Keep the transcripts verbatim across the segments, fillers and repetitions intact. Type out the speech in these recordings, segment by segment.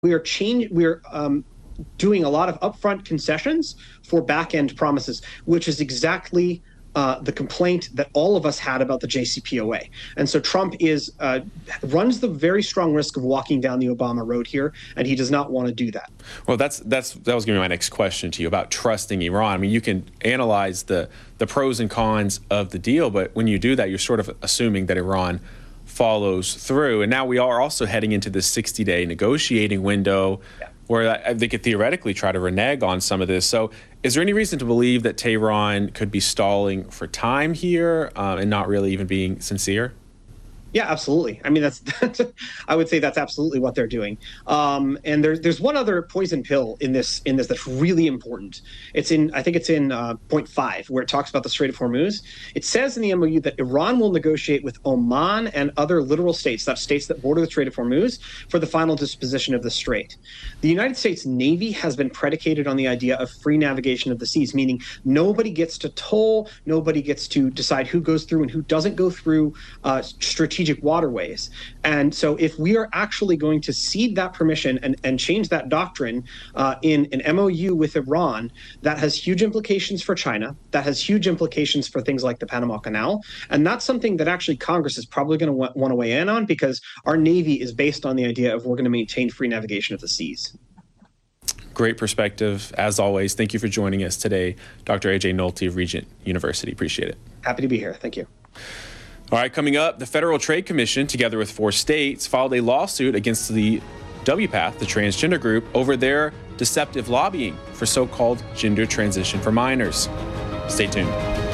we are change we are um, doing a lot of upfront concessions for back-end promises, which is exactly uh, the complaint that all of us had about the J C P O A. And so Trump is uh, runs the very strong risk of walking down the Obama road here, and he does not want to do that. Well, that's that's that was going to be my next question to you about trusting Iran. I mean, you can analyze the the pros and cons of the deal, but when you do that, you're sort of assuming that Iran follows through. And now we are also heading into this sixty-day negotiating window, yeah, where they could theoretically try to renege on some of this. So is there any reason to believe that Tehran could be stalling for time here uh, and not really even being sincere? Yeah, absolutely. I mean, that's, that's I would say that's absolutely what they're doing. Um, and there's there's one other poison pill in this in this that's really important. It's in I think it's in uh, point five, where it talks about the Strait of Hormuz. It says in the M O U that Iran will negotiate with Oman and other littoral states, that's states that border the Strait of Hormuz, for the final disposition of the strait. The United States Navy has been predicated on the idea of free navigation of the seas, meaning nobody gets to toll, nobody gets to decide who goes through and who doesn't go through uh, strategic waterways. And so if we are actually going to cede that permission and, and change that doctrine uh, in an M O U with Iran, that has huge implications for China, that has huge implications for things like the Panama Canal. And that's something that actually Congress is probably going to w- want to weigh in on, because our Navy is based on the idea of we're going to maintain free navigation of the seas. Great perspective, as always. Thank you for joining us today, Doctor A J Nolte of Regent University. Appreciate it. Happy to be here. Thank you. All right, coming up, the Federal Trade Commission, together with four states, filed a lawsuit against the W PATH, the transgender group, over their deceptive lobbying for so-called gender transition for minors. Stay tuned.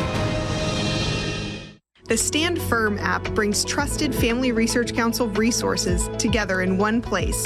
The Stand Firm app brings trusted Family Research Council resources together in one place.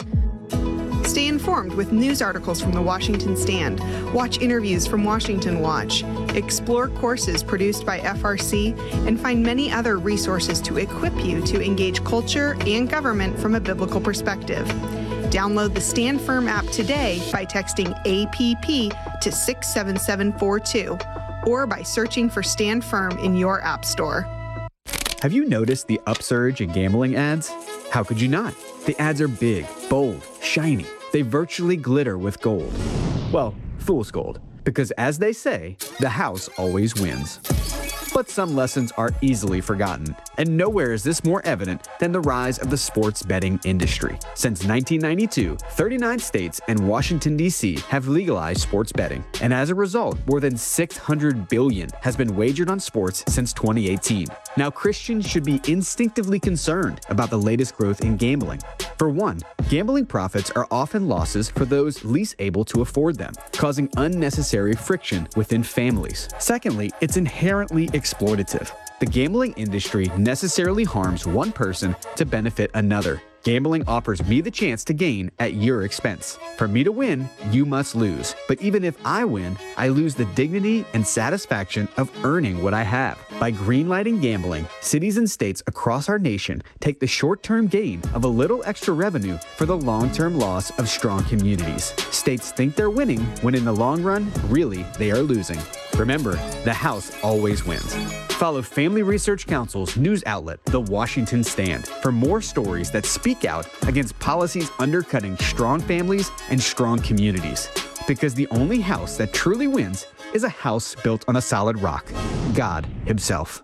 Stay informed with news articles from the Washington Stand, watch interviews from Washington Watch, explore courses produced by F R C, and find many other resources to equip you to engage culture and government from a biblical perspective. Download the Stand Firm app today by texting A P P to six seven seven four two or by searching for Stand Firm in your app store. Have you noticed the upsurge in gambling ads? How could you not? The ads are big, bold, shiny. They virtually glitter with gold. Well, fool's gold. Because as they say, the house always wins. But some lessons are easily forgotten, and nowhere is this more evident than the rise of the sports betting industry. Since nineteen ninety-two, thirty-nine states and Washington, D C have legalized sports betting, and as a result, more than six hundred billion dollars has been wagered on sports since twenty eighteen. Now, Christians should be instinctively concerned about the latest growth in gambling. For one, gambling profits are often losses for those least able to afford them, causing unnecessary friction within families. Secondly, it's inherently exploitative. The gambling industry necessarily harms one person to benefit another. Gambling offers me the chance to gain at your expense. For me to win, you must lose. But even if I win, I lose the dignity and satisfaction of earning what I have. By greenlighting gambling, cities and states across our nation take the short-term gain of a little extra revenue for the long-term loss of strong communities. States think they're winning when in the long run, really, they are losing. Remember, the house always wins. Follow Family Research Council's news outlet, The Washington Stand, for more stories that speak out against policies undercutting strong families and strong communities. Because the only house that truly wins is a house built on a solid rock, God Himself.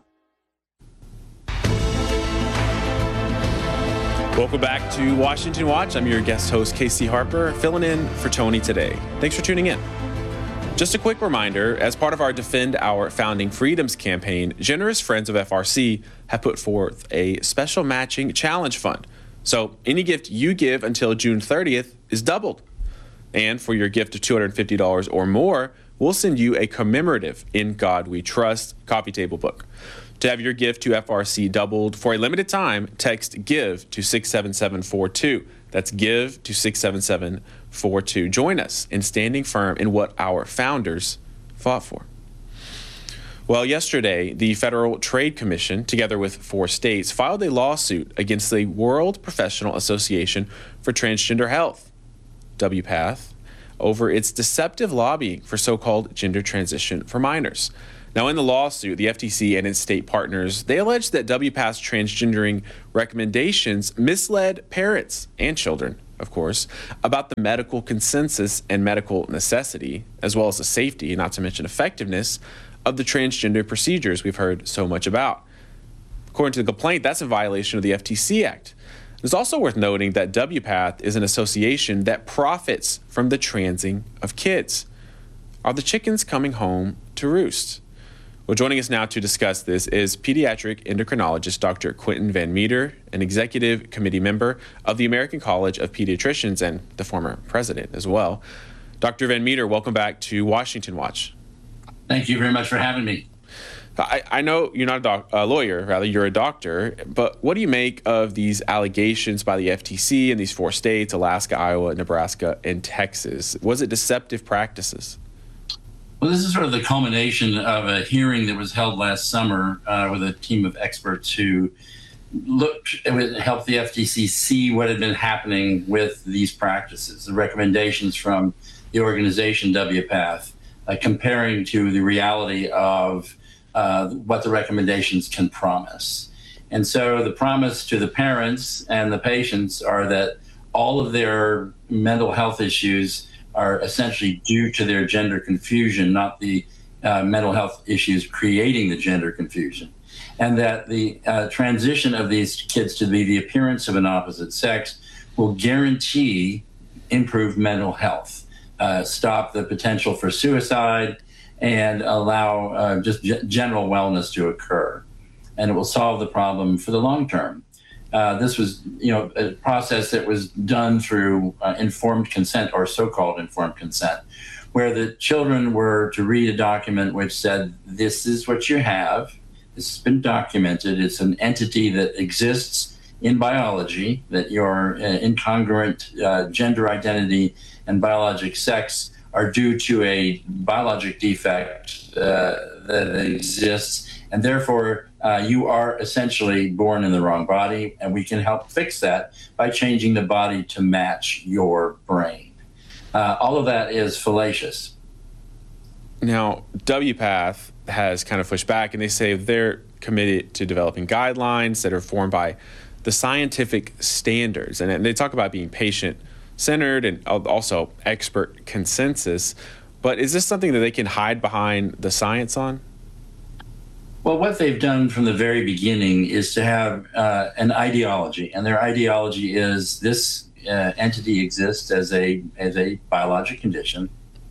Welcome back to Washington Watch. I'm your guest host, Casey Harper, filling in for Tony today. Thanks for tuning in. Just a quick reminder, as part of our Defend Our Founding Freedoms campaign, generous friends of F R C have put forth a special matching challenge fund. So any gift you give until June thirtieth is doubled. And for your gift of two hundred fifty dollars or more, we'll send you a commemorative In God We Trust coffee table book. To have your gift to F R C doubled for a limited time, text GIVE to six seven seven four two. That's GIVE to six seven seven four two. Join us in standing firm in what our founders fought for. Well, yesterday, the Federal Trade Commission, together with four states, filed a lawsuit against the World Professional Association for Transgender Health, W PATH, over its deceptive lobbying for so-called gender transition for minors. Now, in the lawsuit, the F T C and its state partners, they allege that W PATH's transgendering recommendations misled parents and children. of course, about the medical consensus and medical necessity, as well as the safety, not to mention effectiveness, of the transgender procedures we've heard so much about. According to the complaint, that's a violation of the F T C Act. It's also worth noting that WPATH is an association that profits from the transing of kids. Are the chickens coming home to roost? Well, joining us now to discuss this is pediatric endocrinologist Doctor Quentin Van Meter, an executive committee member of the American College of Pediatricians and the former president as well. Doctor Van Meter, welcome back to Washington Watch. Thank you very much for having me. I, I know you're not a, doc, a lawyer, rather you're a doctor, but what do you make of these allegations by the F T C in these four states, Alaska, Iowa, Nebraska, and Texas? Was it deceptive practices? Well, this is sort of the culmination of a hearing that was held last summer uh, with a team of experts who looked and helped the F T C see what had been happening with these practices, the recommendations from the organization WPATH, uh, comparing to the reality of uh, what the recommendations can promise. And so the promise to the parents and the patients are that all of their mental health issues are essentially due to their gender confusion, not the uh, mental health issues creating the gender confusion. And that the uh, transition of these kids to be the appearance of an opposite sex will guarantee improved mental health, uh, stop the potential for suicide, and allow uh, just g- general wellness to occur. And it will solve the problem for the long term. Uh, this was, you know, a process that was done through uh, informed consent, or so-called informed consent, where the children were to read a document which said, this is what you have, this has been documented, it's an entity that exists in biology, that your uh, incongruent uh, gender identity and biologic sex are due to a biologic defect uh, that exists, and therefore uh, you are essentially born in the wrong body, and we can help fix that by changing the body to match your brain. Uh, all of that is fallacious. Now, WPATH has kind of pushed back, and they say they're committed to developing guidelines that are formed by the scientific standards, and they talk about being patient-centered and also expert consensus. But is this something that they can hide behind the science on? Well, what they've done from the very beginning is to have uh, an ideology, and their ideology is this uh, entity exists as a as a biologic condition,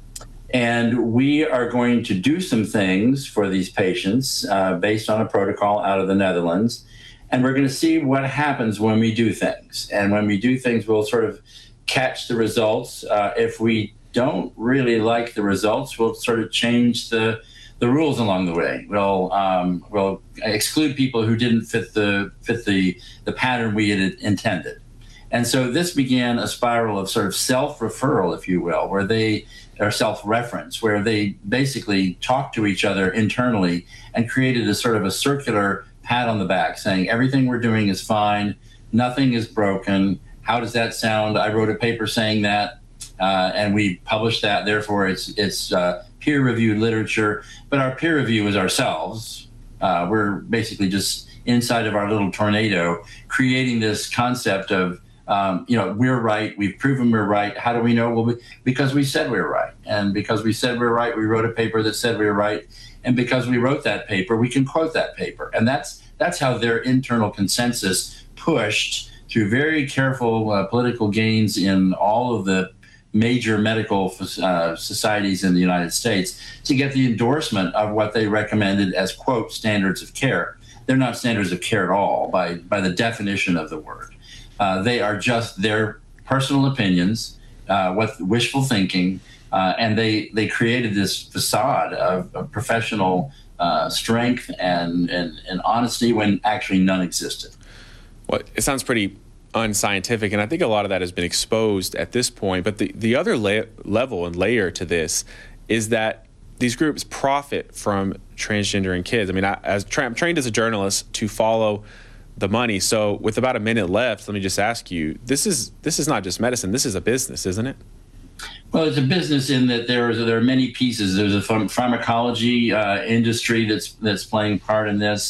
and we are going to do some things for these patients uh, based on a protocol out of the Netherlands, and we're going to see what happens when we do things. And when we do things, we'll sort of catch the results. Uh, if we don't really like the results, we'll sort of change the the rules along the way. We'll um, we'll exclude people who didn't fit the fit the the pattern we had intended. And so this began a spiral of sort of self-referral, if you will, where they are self-reference, where they basically talk to each other internally and created a sort of a circular pat on the back saying, everything we're doing is fine, nothing is broken. How does that sound? I wrote a paper saying that, uh, and we published that. Therefore, it's it's uh, peer-reviewed literature, but our peer review is ourselves. Uh, we're basically just inside of our little tornado, creating this concept of, um, you know, we're right, we've proven we're right. How do we know? Well, we, because we said we were right. And because we said we were right, we wrote a paper that said we were right. And because we wrote that paper, we can quote that paper. And that's that's how their internal consensus pushed through very careful uh, political gains in all of the major medical uh, societies in the United States to get the endorsement of what they recommended as, quote, standards of care. They're not standards of care at all by, by the definition of the word. Uh, they are just their personal opinions, uh, with wishful thinking, uh, and they, they created this facade of, of professional uh, strength and, and, and honesty when actually none existed. Well, it sounds pretty unscientific, and I think a lot of that has been exposed at this point. But the, the other la- level and layer to this is that these groups profit from transgendering kids. I mean, I, as tra- I'm trained as a journalist to follow the money. So with about a minute left, let me just ask you, this is this is not just medicine. This is a business, isn't it? Well, it's a business in that there is there are many pieces. There's a ph- pharmacology uh, industry that's that's playing part in this. Uh,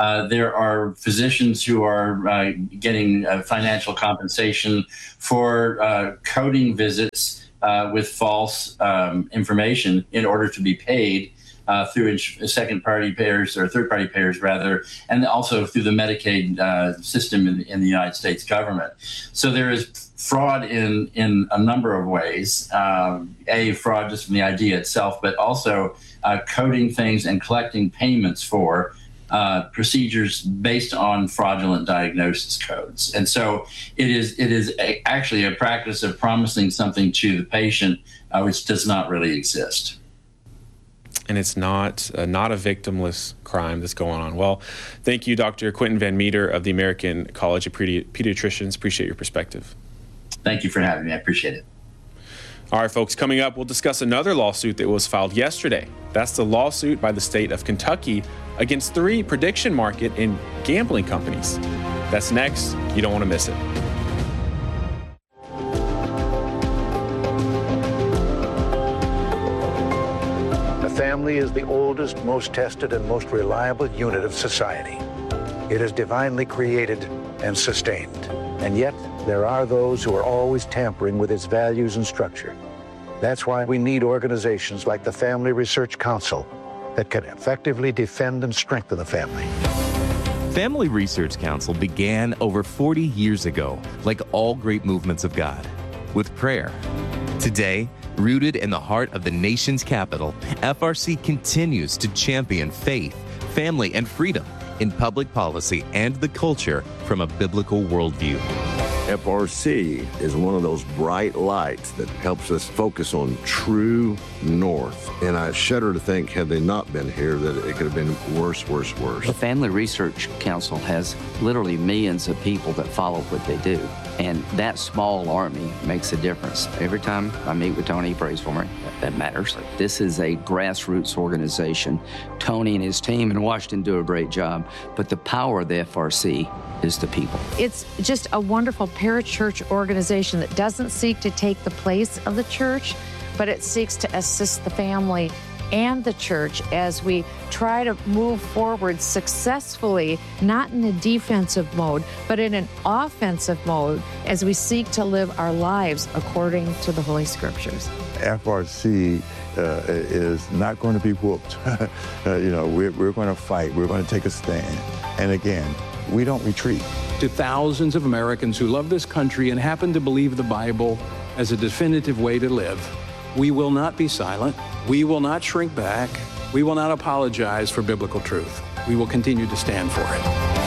Uh, there are physicians who are uh, getting uh, financial compensation for uh, coding visits uh, with false um, information in order to be paid uh, through ins- second-party payers or third-party payers, rather, and also through the Medicaid uh, system in, in the United States government. So there is fraud in in a number of ways. Um, a, fraud just from the idea itself, but also uh, coding things and collecting payments for uh, procedures based on fraudulent diagnosis codes. And so it is it is a, actually a practice of promising something to the patient uh, which does not really exist. And it's not uh, not a victimless crime that's going on. Well, thank you, Doctor Quentin Van Meter of the American College of Pedi- Pediatricians. Appreciate your perspective. Thank you for having me. I appreciate it. All right, folks, coming up, we'll discuss another lawsuit that was filed yesterday. That's the lawsuit by the state of Kentucky against three prediction market and gambling companies. That's next. You don't want to miss it. The family is the oldest, most tested, and most reliable unit of society. It is divinely created and sustained. And yet, there are those who are always tampering with its values and structure. That's why we need organizations like the Family Research Council that can effectively defend and strengthen the family. Family Research Council began over forty years ago, like all great movements of God, with prayer. Today, rooted in the heart of the nation's capital, F R C continues to champion faith, family, and freedom in public policy and the culture from a biblical worldview. F R C is one of those bright lights that helps us focus on true north. And I shudder to think, had they not been here, that it could have been worse, worse, worse. The Family Research Council has literally millions of people that follow what they do. And that small army makes a difference. Every time I meet with Tony, he prays for me. That matters. This is a grassroots organization. Tony and his team in Washington do a great job, but the power of the F R C is the people. It's just a wonderful parachurch organization that doesn't seek to take the place of the church, but it seeks to assist the family and the church as we try to move forward successfully, not in a defensive mode, but in an offensive mode as we seek to live our lives according to the Holy Scriptures. F R C uh, is not going to be whooped. uh, you know, we're, we're going to fight. We're going to take a stand. And again, we don't retreat. To thousands of Americans who love this country and happen to believe the Bible as a definitive way to live, we will not be silent. We will not shrink back. We will not apologize for biblical truth. We will continue to stand for it.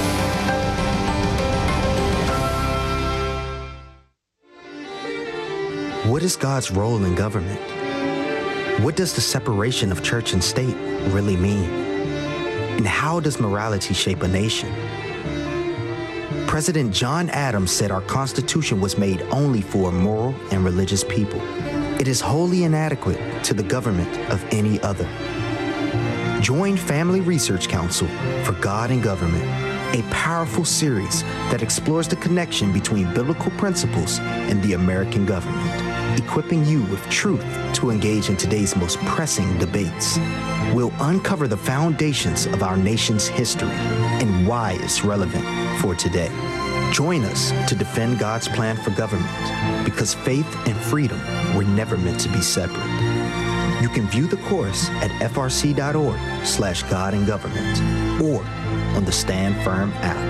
What is God's role in government? What does the separation of church and state really mean? And how does morality shape a nation? President John Adams said our Constitution was made only for a moral and religious people. It is wholly inadequate to the government of any other. Join Family Research Council for God and Government, a powerful series that explores the connection between biblical principles and the American government, equipping you with truth to engage in today's most pressing debates. We'll uncover the foundations of our nation's history and why it's relevant for today. Join us to defend God's plan for government, because faith and freedom were never meant to be separate. You can view the course at frc.org slash God and Government or on the Stand Firm app.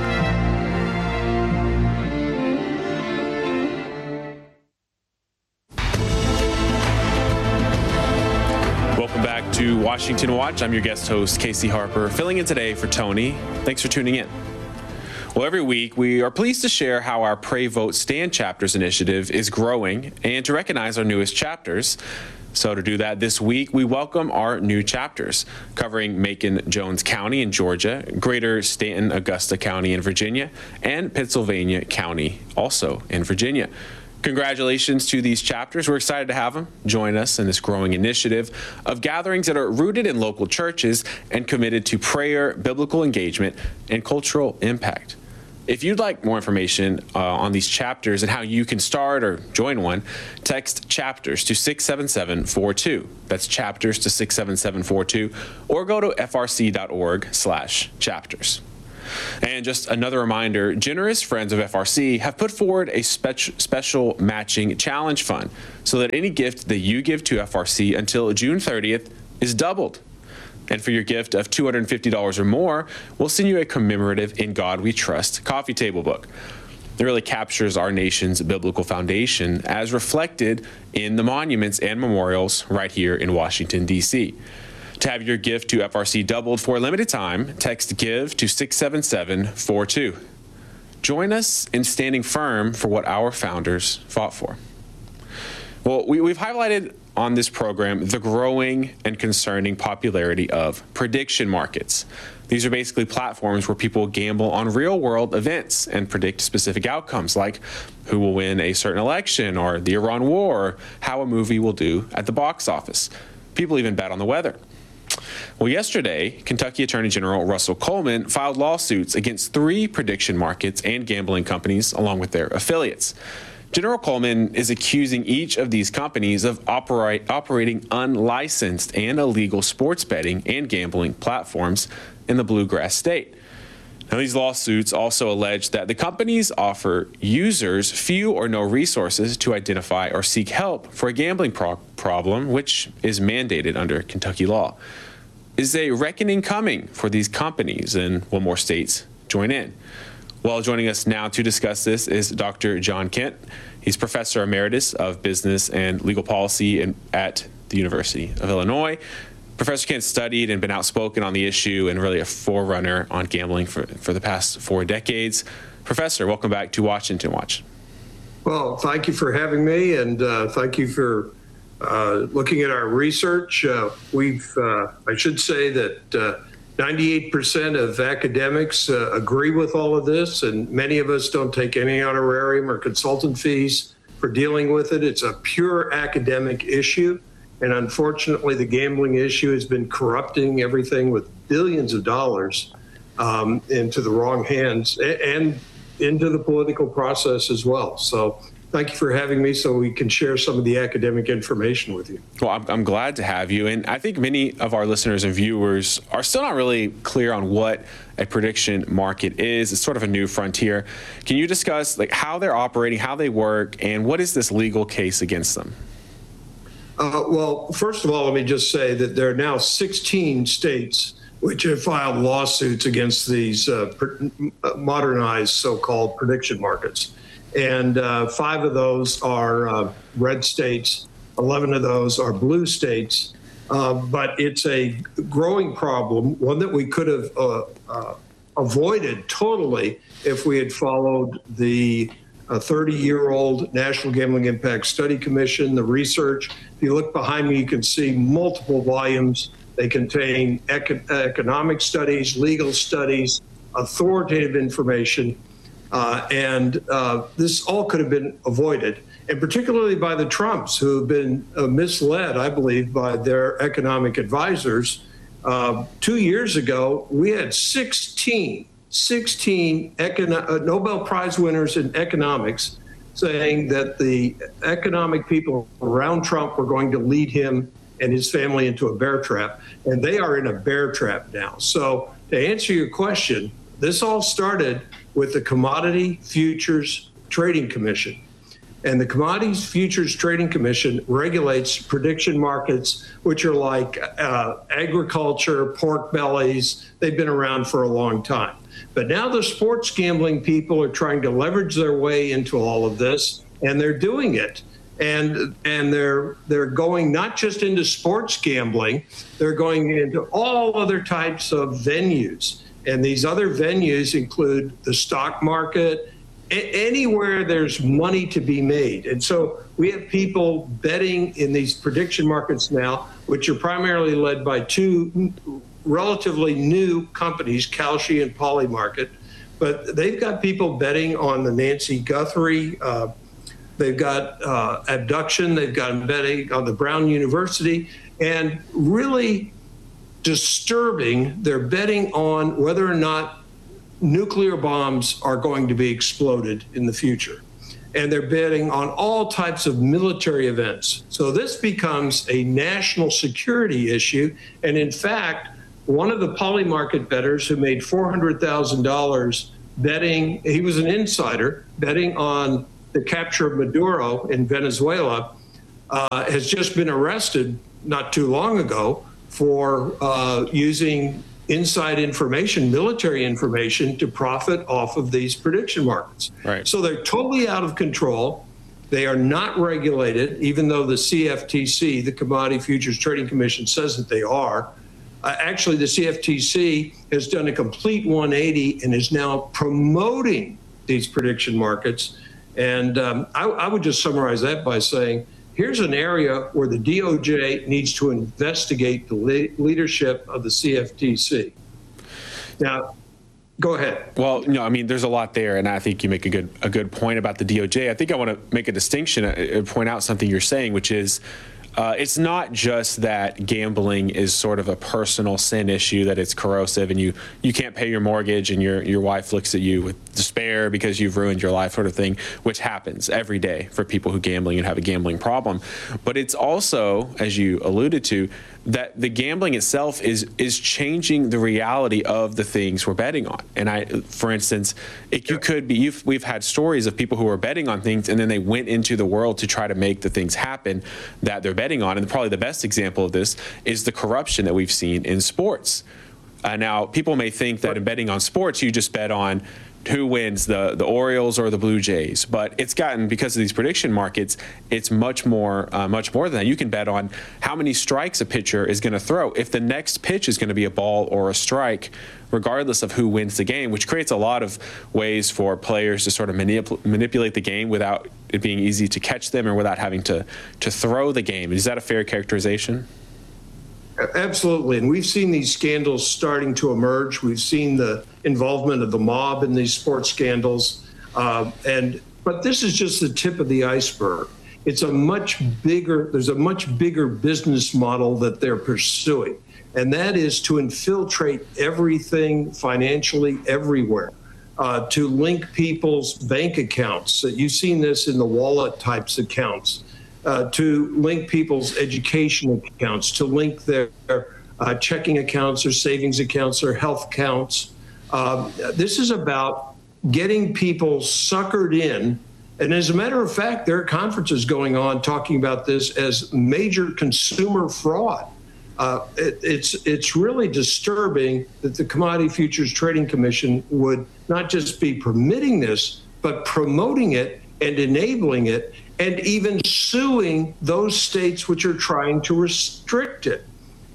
Welcome back to Washington Watch. I'm your guest host, Casey Harper, filling in today for Tony. Thanks for tuning in. Well, every week, we are pleased to share how our Pray, Vote, Stand chapters initiative is growing and to recognize our newest chapters. So to do that this week, we welcome our new chapters covering Macon-Jones County in Georgia, Greater Stanton-Augusta County in Virginia, and Pennsylvania County, also in Virginia. Congratulations to these chapters. We're excited to have them join us in this growing initiative of gatherings that are rooted in local churches and committed to prayer, biblical engagement, and cultural impact. If you'd like more information uh, on these chapters and how you can start or join one, text chapters to six seven seven four two. That's chapters to six seven seven four two, or go to frc.org slash chapters. And just another reminder, generous friends of F R C have put forward a spe- special matching challenge fund so that any gift that you give to F R C until June thirtieth is doubled. And for your gift of two hundred fifty dollars or more, we'll send you a commemorative In God We Trust coffee table book. It really captures our nation's biblical foundation as reflected in the monuments and memorials right here in Washington, D C To have your gift to F R C doubled for a limited time, text GIVE to six seven seven four two. Join us in standing firm for what our founders fought for. Well, we, we've highlighted on this program the growing and concerning popularity of prediction markets. These are basically platforms where people gamble on real-world events and predict specific outcomes, like who will win a certain election or the Iran war, or how a movie will do at the box office. People even bet on the weather. Well, yesterday, Kentucky Attorney General Russell Coleman filed lawsuits against three prediction markets and gambling companies, along with their affiliates. General Coleman is accusing each of these companies of operate, operating unlicensed and illegal sports betting and gambling platforms in the Bluegrass State. Now, these lawsuits also allege that the companies offer users few or no resources to identify or seek help for a gambling pro- problem, which is mandated under Kentucky law. Is a reckoning coming for these companies, and will more states join in? Well, joining us now to discuss this is Doctor John Kent. He's Professor Emeritus of Business and Legal Policy in, at the University of Illinois. Professor Kent studied and been outspoken on the issue and really a forerunner on gambling for, for the past four decades. Professor, welcome back to Washington Watch. Well, thank you for having me, and uh, thank you for uh, looking at our research. Uh, we've, uh, I should say that uh, ninety-eight percent of academics uh, agree with all of this, and many of us don't take any honorarium or consultant fees for dealing with it. It's a pure academic issue, and unfortunately, the gambling issue has been corrupting everything with billions of dollars um, into the wrong hands and into the political process as well. So thank you for having me so we can share some of the academic information with you. Well, I'm, I'm glad to have you. And I think many of our listeners and viewers are still not really clear on what a prediction market is. It's sort of a new frontier. Can you discuss like how they're operating, how they work, and what is this legal case against them? Uh, well, first of all, let me just say that there are now sixteen states which have filed lawsuits against these uh, pr- modernized so-called prediction markets. And uh, five of those are uh, red states, eleven of those are blue states. Uh, but it's a growing problem, one that we could have uh, uh, avoided totally if we had followed the thirty-year-old National Gambling Impact Study Commission, the research. If you look behind me, you can see multiple volumes. They contain eco- economic studies, legal studies, authoritative information. Uh, and uh, this all could have been avoided, and particularly by the Trumps, who have been uh, misled, I believe, by their economic advisors. Uh, two years ago, we had sixteen, sixteen econo- uh, Nobel Prize winners in economics saying that the economic people around Trump were going to lead him and his family into a bear trap, and they are in a bear trap now. So to answer your question, this all started with the Commodity Futures Trading Commission. And the Commodities Futures Trading Commission regulates prediction markets, which are like uh, agriculture, pork bellies. They've been around for a long time. But now the sports gambling people are trying to leverage their way into all of this, and they're doing it. And and they're they're going not just into sports gambling, they're going into all other types of venues. And these other venues include the stock market, a- anywhere there's money to be made. And so we have people betting in these prediction markets now, which are primarily led by two relatively new companies, Kalshi and Polymarket. But they've got people betting on the Nancy Guthrie. Uh, they've got uh, abduction. They've got betting on the Brown University. And really disturbing, they're betting on whether or not nuclear bombs are going to be exploded in the future. And they're betting on all types of military events. So this becomes a national security issue. And in fact, one of the polymarket bettors who made four hundred thousand dollars betting, he was an insider, betting on the capture of Maduro in Venezuela, uh, has just been arrested not too long ago for uh, using inside information, military information, to profit off of these prediction markets. Right. So they're totally out of control. They are not regulated, even though the C F T C, the Commodity Futures Trading Commission, says that they are. Uh, actually, the C F T C has done a complete one eighty and is now promoting these prediction markets. And um, I, I would just summarize that by saying, here's an area where the D O J needs to investigate the le- leadership of the C F T C. Now, go ahead. Well, no, I mean, there's a lot there, and I think you make a good a good point about the D O J. I think I want to make a distinction, uh, point out something you're saying, which is uh, it's not just that gambling is sort of a personal sin issue, that it's corrosive and you, you can't pay your mortgage and your, your wife looks at you with despair because you've ruined your life, sort of thing, which happens every day for people who gambling and have a gambling problem. But it's also, as you alluded to, that the gambling itself is is changing the reality of the things we're betting on. And I, for instance, it you could be, you've, we've had stories of people who are betting on things and then they went into the world to try to make the things happen that they're betting on. And probably the best example of this is the corruption that we've seen in sports. Uh, now, people may think that in betting on sports, you just bet on who wins, the, the Orioles or the Blue Jays. But it's gotten, because of these prediction markets, it's much more uh, much more than that. You can bet on how many strikes a pitcher is going to throw, if the next pitch is going to be a ball or a strike, regardless of who wins the game, which creates a lot of ways for players to sort of manip- manipulate the game without it being easy to catch them or without having to, to throw the game. Is that a fair characterization? Absolutely. And we've seen these scandals starting to emerge. We've seen the involvement of the mob in these sports scandals. Uh, and but this is just the tip of the iceberg. It's a much bigger, there's a much bigger business model that they're pursuing. And that is to infiltrate everything financially everywhere, uh, to link people's bank accounts. You've seen this in the wallet types accounts. Uh, to link people's education accounts, to link their uh, checking accounts or savings accounts or health accounts. Uh, this is about getting people suckered in. And as a matter of fact, there are conferences going on talking about this as major consumer fraud. Uh, it, it's it's really disturbing that the Commodity Futures Trading Commission would not just be permitting this, but promoting it and enabling it, and even suing those states which are trying to restrict it.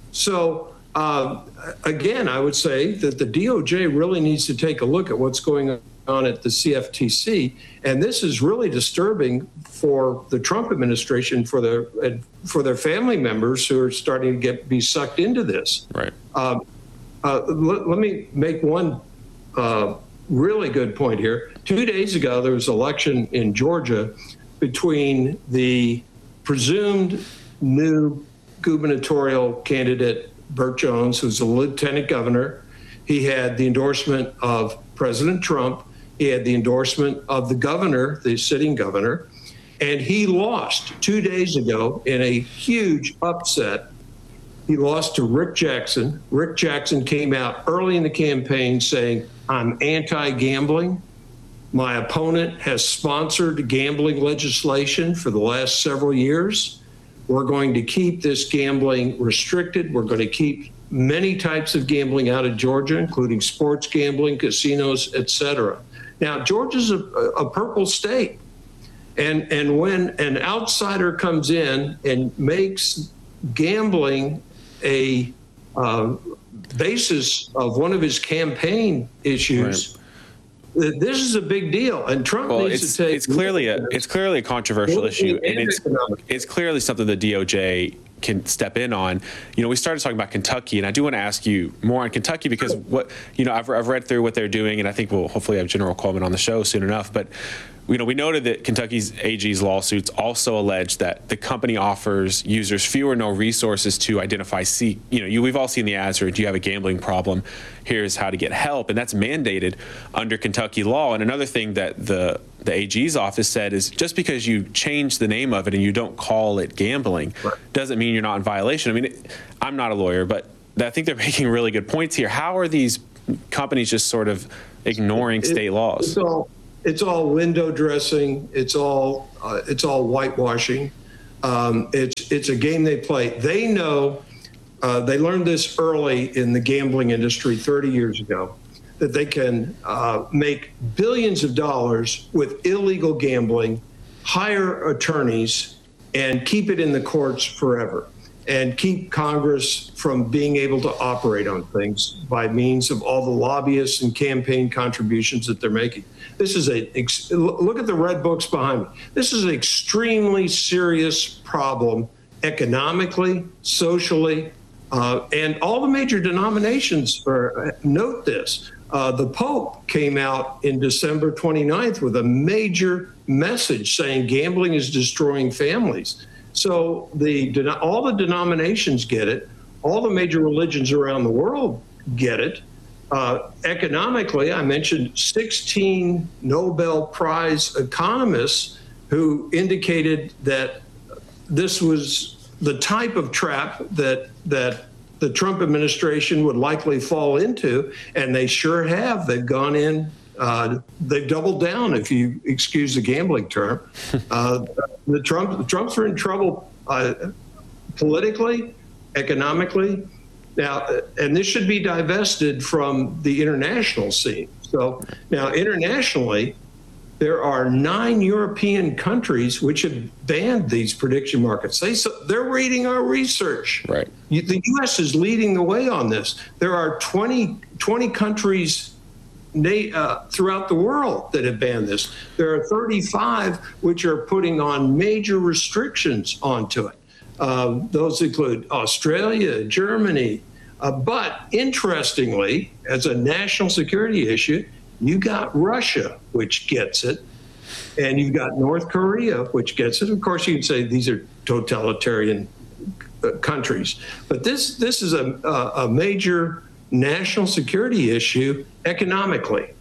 So uh, again, I would say that the D O J really needs to take a look at what's going on at the C F T C, and this is really disturbing for the Trump administration, for their for their family members who are starting to get be sucked into this. Right. Um, uh, let, let me make one uh, really good point here. Two days ago, there was an election in Georgia between the presumed new gubernatorial candidate, Burt Jones, who's a lieutenant governor. He had the endorsement of President Trump. He had the endorsement of the governor, the sitting governor, and he lost two days ago in a huge upset. He lost to Rick Jackson. Rick Jackson came out early in the campaign saying, "I'm anti-gambling. My opponent has sponsored gambling legislation for the last several years. We're going to keep this gambling restricted. We're going to keep many types of gambling out of Georgia, including sports gambling, casinos, et cetera." Now, Georgia's a, a purple state. And, and when an outsider comes in and makes gambling a uh, basis of one of his campaign issues, right, this is a big deal, and Trump well, needs it's, to take. It's clearly a it's clearly a controversial issue, and it's it's clearly something the D O J can step in on. You know, we started talking about Kentucky, and I do want to ask you more on Kentucky because what you know, I've I've read through what they're doing, and I think we'll hopefully have General Coleman on the show soon enough, but. You know, we noted that Kentucky's A G's lawsuits also allege that the company offers users few or no resources to identify, see, you know, you, we've all seen the ads where, do you have a gambling problem? Here's how to get help. And that's mandated under Kentucky law. And another thing that the, the A G's office said is just because you change the name of it and you don't call it gambling right. doesn't mean you're not in violation. I mean, it, I'm not a lawyer, but I think they're making really good points here. How are these companies just sort of ignoring state it, laws? It's all, it's all window dressing. It's all uh, it's all whitewashing. Um, it's it's a game they play. They know. Uh, they learned this early in the gambling industry thirty years ago, that they can uh, make billions of dollars with illegal gambling, hire attorneys, and keep it in the courts forever, and keep Congress from being able to operate on things by means of all the lobbyists and campaign contributions that they're making. This is a, look at the red books behind me. This is an extremely serious problem economically, socially, Uh, and all the major denominations are, note this. Uh, the Pope came out in December twenty-ninth with a major message saying gambling is destroying families. So the all the denominations get it. All the major religions around the world get it. Uh, economically, I mentioned sixteen Nobel Prize economists who indicated that this was the type of trap that that the Trump administration would likely fall into, and they sure have. They've gone in, uh, they've doubled down, if you excuse the gambling term. Uh, the Trump, the Trumps are in trouble uh, politically, economically. Now, and this should be divested from the international scene. So now internationally, there are nine European countries which have banned these prediction markets. They, they're reading our research. Right. You, the U S is leading the way on this. There are twenty, twenty countries uh, throughout the world that have banned this. There are thirty-five which are putting on major restrictions onto it. Uh, those include Australia, Germany. Uh, but interestingly, as a national security issue, you got Russia, which gets it, and you've got North Korea, which gets it. Of course, you can say these are totalitarian uh, countries, but this this is a, a, a major national security issue economically,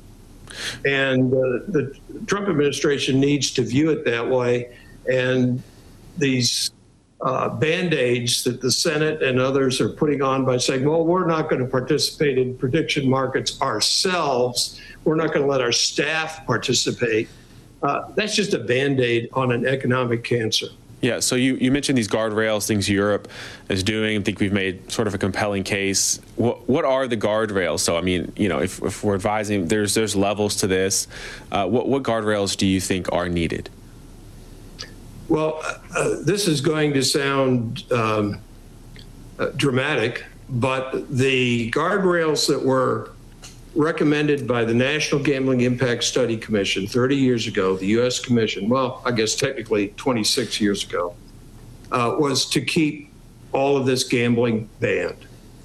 and uh, the Trump administration needs to view it that way. And these uh, band-aids that the Senate and others are putting on by saying, well, we're not going to participate in prediction markets ourselves. We're not going to let our staff participate. Uh, that's just a Band-Aid on an economic cancer. Yeah, so you, you mentioned these guardrails, things Europe is doing. I think we've made sort of a compelling case. What what are the guardrails? So, I mean, you know, if, if we're advising, there's there's levels to this. Uh, what, what guardrails do you think are needed? Well, uh, this is going to sound um, uh, dramatic, but the guardrails that were recommended by the National Gambling Impact Study Commission thirty years ago, the U S Commission, well, I guess technically twenty-six years ago, uh, was to keep all of this gambling banned.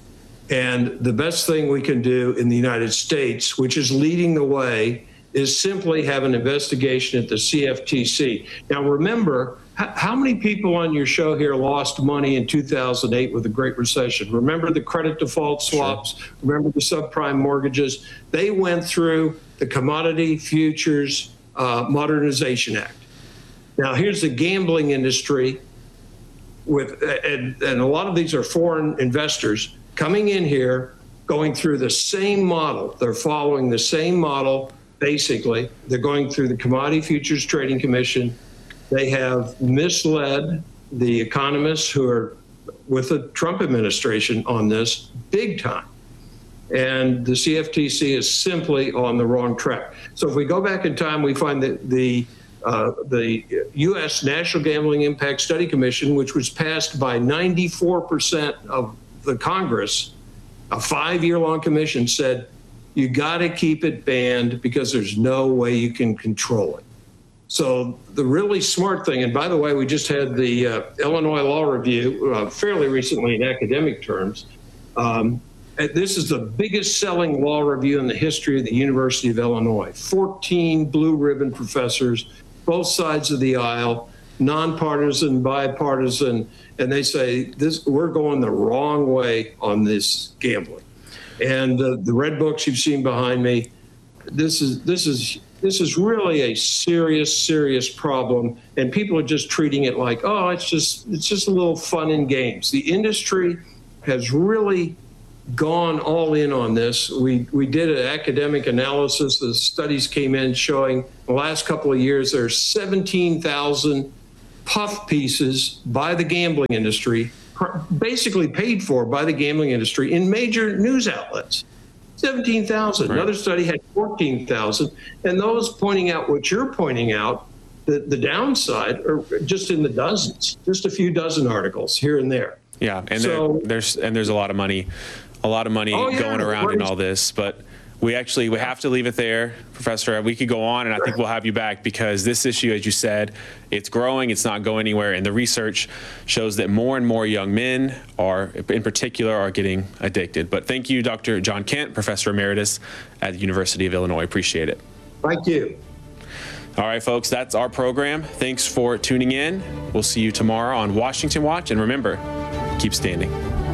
And the best thing we can do in the United States, which is leading the way, is simply have an investigation at the C F T C. Now, remember, how many people on your show here lost money in two thousand eight with the Great Recession? Remember the credit default swaps? Sure. Remember the subprime mortgages? They went through the Commodity Futures uh, Modernization Act. Now, here's the gambling industry, with, and, and a lot of these are foreign investors coming in here, going through the same model. They're following the same model. Basically, they're going through the Commodity Futures Trading Commission. They have misled the economists who are with the Trump administration on this big time. And the C F T C is simply on the wrong track. So if we go back in time, we find that the uh, the U S National Gambling Impact Study Commission, which was passed by ninety-four percent of the Congress, a five-year-long commission, said, you got to keep it banned because there's no way you can control it. So the really smart thing, and by the way, we just had the uh, Illinois Law Review uh, fairly recently in academic terms. Um, this is the biggest selling law review in the history of the University of Illinois. fourteen blue ribbon professors, both sides of the aisle, nonpartisan, bipartisan, and they say this: we're going the wrong way on this gambling. And uh, the red books you've seen behind me, this is this is this is really a serious, serious problem, and people are just treating it like, oh, it's just it's just a little fun and games. The industry has really gone all in on this. We we did an academic analysis. The studies came in showing the last couple of years there are seventeen thousand puff pieces by the gambling industry, basically paid for by the gambling industry in major news outlets. seventeen thousand. Right. Another study had fourteen thousand. And those pointing out what you're pointing out, the, the downside, are just in the dozens, just a few dozen articles here and there. Yeah, and so, there, there's and there's a lot of money, a lot of money oh, yeah, going around in all this. But we actually we have to leave it there, Professor. We could go on, and I think we'll have you back because this issue, as you said, it's growing. It's not going anywhere, and the research shows that more and more young men are, in particular, are getting addicted. But thank you, Doctor John Kent, Professor Emeritus at the University of Illinois. Appreciate it. Thank you. All right, folks, that's our program. Thanks for tuning in. We'll see you tomorrow on Washington Watch, and remember, keep standing.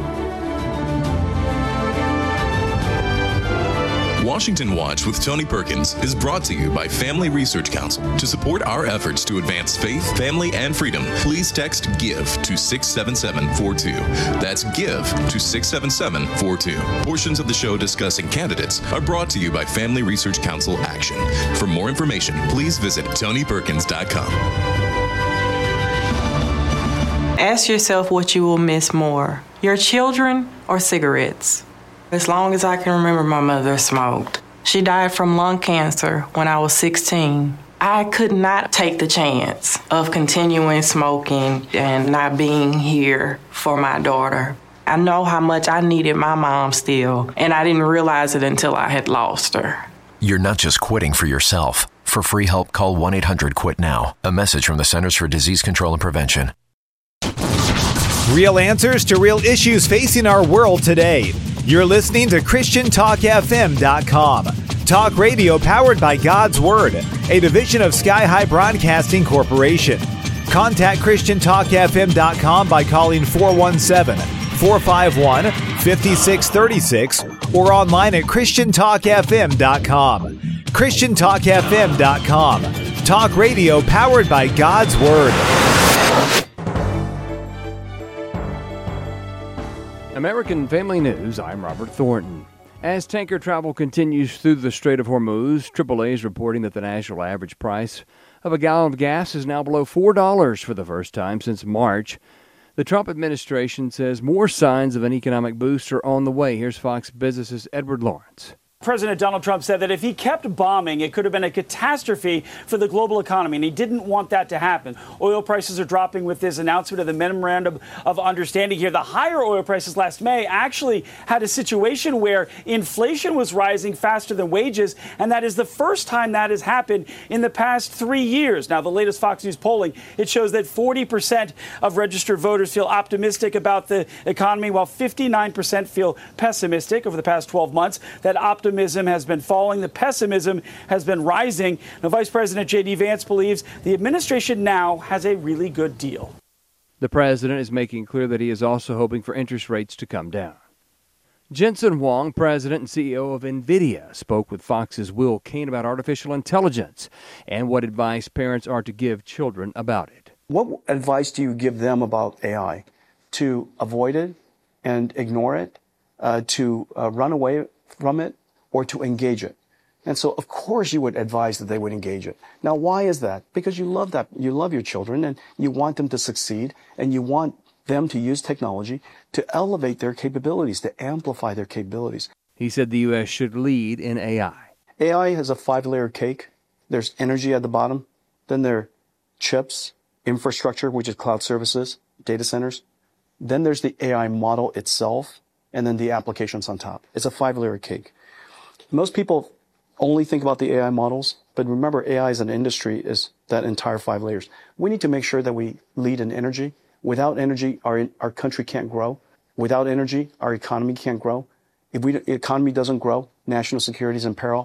Washington Watch with Tony Perkins is brought to you by Family Research Council. To support our efforts to advance faith, family, and freedom, please text GIVE to six seven seven four two. That's GIVE to six seven seven four two. Portions of the show discussing candidates are brought to you by Family Research Council Action. For more information, please visit tony perkins dot com. Ask yourself what you will miss more, your children or cigarettes. As long as I can remember, my mother smoked. She died from lung cancer when I was sixteen. I could not take the chance of continuing smoking and not being here for my daughter. I know how much I needed my mom still, and I didn't realize it until I had lost her. You're not just quitting for yourself. For free help, call one eight hundred quit now. A message from the Centers for Disease Control and Prevention. Real answers to real issues facing our world today. You're listening to Christian Talk F M dot com. Talk radio powered by God's Word, a division of Sky High Broadcasting Corporation. Contact Christian Talk F M dot com by calling four one seven, four five one, five six three six or online at Christian Talk F M dot com. Christian Talk F M dot com. Talk radio powered by God's Word. American Family News, I'm Robert Thornton. As tanker travel continues through the Strait of Hormuz, triple A is reporting that the national average price of a gallon of gas is now below four dollars for the first time since March. The Trump administration says more signs of an economic boost are on the way. Here's Fox Business's Edward Lawrence. President Donald Trump said that if he kept bombing, it could have been a catastrophe for the global economy, and he didn't want that to happen. Oil prices are dropping with this announcement of the memorandum of understanding here. The higher oil prices last May actually had a situation where inflation was rising faster than wages, and that is the first time that has happened in the past three years. Now, the latest Fox News polling, it shows that forty percent of registered voters feel optimistic about the economy, while fifty-nine percent feel pessimistic over the past twelve months. That optimism Optimism has been falling. The pessimism has been rising. Now, Vice President J D Vance believes the administration now has a really good deal. The president is making clear that he is also hoping for interest rates to come down. Jensen Huang, president and C E O of NVIDIA, spoke with Fox's Will Cain about artificial intelligence and what advice parents are to give children about it. What advice do you give them about A I? To avoid it and ignore it, uh, to uh, run away from it, or to engage it? And so, of course, you would advise that they would engage it. Now, why is that? Because you love that. You love your children, and you want them to succeed, and you want them to use technology to elevate their capabilities, to amplify their capabilities. He said the U S should lead in A I. A I has a five-layer cake. There's energy at the bottom. Then there are chips, infrastructure, which is cloud services, data centers. Then there's the A I model itself, and then the applications on top. It's a five-layer cake. Most people only think about the A I models, but remember, A I as an industry is that entire five layers. We need to make sure that we lead in energy. Without energy, our our country can't grow. Without energy, our economy can't grow. If we, the economy doesn't grow, national security is in peril.